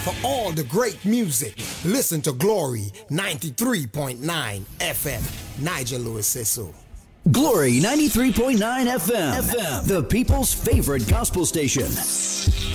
For all the great music, listen to Glory 93.9 FM. Nigel Lewis says so. Glory 93.9 FM, the people's favorite gospel station.